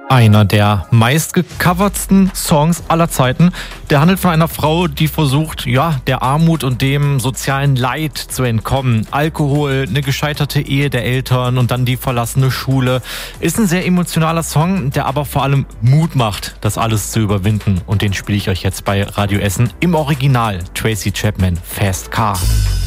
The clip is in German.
Einer der meistgecovertsten Songs aller Zeiten. Der handelt von einer Frau, die versucht, der Armut und dem sozialen Leid zu entkommen. Alkohol, eine gescheiterte Ehe der Eltern und dann die verlassene Schule. Ist ein sehr emotionaler Song, der aber vor allem Mut macht, das alles zu überwinden. Und den spiele ich euch jetzt bei Radio Essen im Original. Tracy Chapman, Fast Car.